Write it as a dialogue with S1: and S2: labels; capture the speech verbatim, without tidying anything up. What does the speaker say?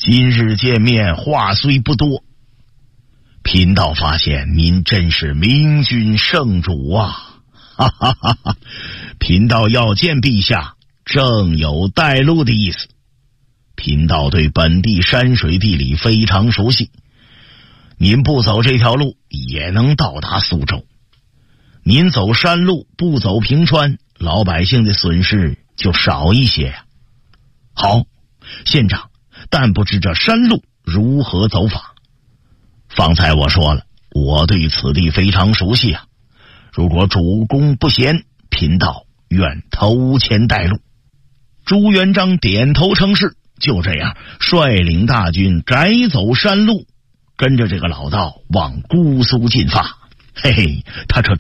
S1: 今日见面，话虽不多，贫道发现您真是明君圣主啊！哈哈哈哈！贫道要见陛下，正有带路的意思。贫道对本地山水地理非常熟悉，您不走这条路也能到达苏州。您走山路不走平川，老百姓的损失就少一些呀、啊。好，县长，但不知这山路如何走法？方才我说了，我对此地非常熟悉啊。如果主公不嫌，贫道愿投前带路。朱元璋点头称是，就这样率领大军改走山路，跟着这个老道往姑苏进发。嘿嘿，他这